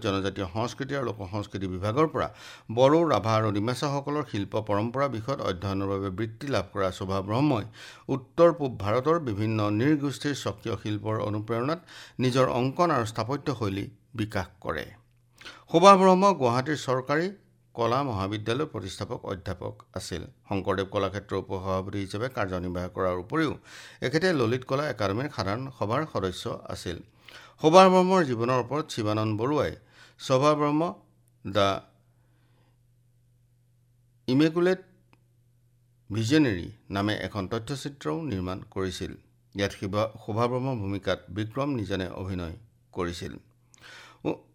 জনজাতীয় সংস্কৃতি আৰু লোক সংস্কৃতি বিভাগৰ পৰা বড়ো, ৰাভা আৰু ডিমাছাসকলৰ শিল্প পৰম্পৰা বিষয়ত অধ্যয়নৰ বাবে বৃত্তি লাভ কৰা শোভা ব্ৰহ্মই উত্তৰ পূব ভাৰতৰ বিভিন্ন নৃগোষ্ঠীৰ স্বকীয় শিল্পৰ অনুপ্ৰেৰণাত নিজৰ অংকন আৰু স্থাপত্য শৈলী বিকাশ কৰে। শোভা ব্ৰহ্ম গুৱাহাটীৰ চৰকাৰী কলা মহাবিদ্যালয়ৰ প্ৰতিষ্ঠাপক অধ্যাপক আছিল। শংকৰদেৱ কলাক্ষেত্ৰৰ উপসভাপতি হিচাপে কাৰ্যনিৰ্বাহ কৰাৰ উপৰিও এখেতে ললিত কলা একাডেমীৰ সাধাৰণ সভাৰ সদস্য আছিল। শোভা ব্ৰহ্মৰ জীৱনৰ ওপৰত শিৱানন্দ বৰুৱাই শোভা ব্ৰহ্ম দ্য ইমেকুলেট ভিজনেৰী নামে এখন তথ্যচিত্ৰও নিৰ্মাণ কৰিছিল। ইয়াত শোভা ব্ৰহ্মৰ ভূমিকাত বিক্ৰম নিজানে অভিনয় কৰিছিল।